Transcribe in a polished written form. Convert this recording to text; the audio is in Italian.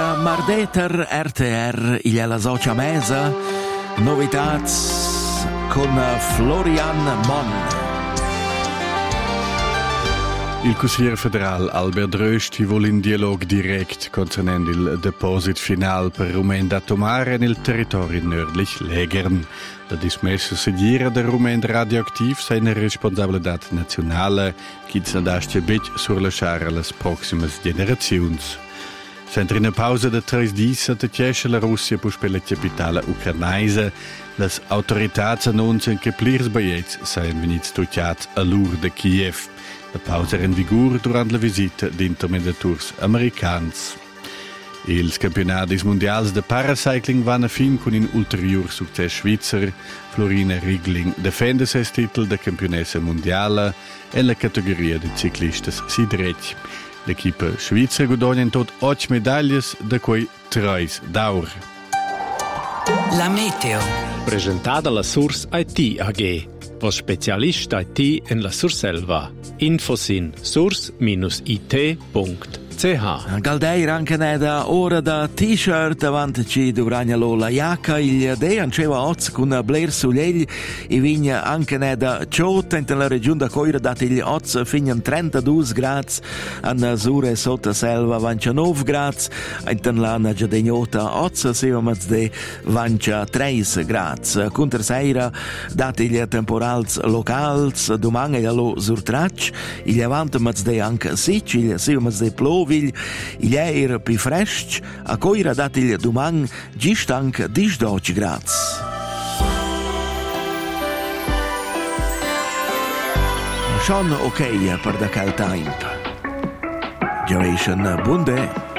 Via Mardeter RTR, il è la socia mesa, novitats con Florian Mon. Il consigliere federale Albert Rösti vuole un dialogo diretto concernendo il deposit final per rumen da tomare nel territorio nördlich Legern. La dismessa seguire del rumen radioactiv sei una responsabilità nazionale che si nasce sur lasciare alle prossime generazioni. Sempre in una pausa di 3 giorni attacca la Russia per la capitale ucrainese. Le autorità annunciano che plirs baiets seien venuti studiati a l'ur de Kiev. La pausa era in vigore durante la visita di intermediators americani. Ils campionati mondiali de paracycling vanno a fin con un ulteriore successo svizzero. Florina Riegling difende il titolo di campionessa mondiale nella categoria di ciclistas sidretti. L'equipa svizzera guadagna in tot 8 medaglie, da cui 3 d'oro. La meteo. Presentata la Source IT AG, was Spezialist IT in la Surselva. Infos in source-it.ch. Galdeira anche neda ora da t-shirt davanti ci dovragna la jacca il de anceva oz con Blair Sugliegli e vigna anche neda ciota in la regione da Coira dati gli oz fignan 32 gradi a Sure sotto selva vancia 9 gradi in la Giadegnota oz siva mazde vancia 3 gradi conterseira dati gli temporals locals domani allo surtrac il avanti mazde anche Sicilia siva mazde plovi il era più fresco, a Coira dati il domani gistank 12 gradi. Schon ok per da cal tempo. Giovation bunde.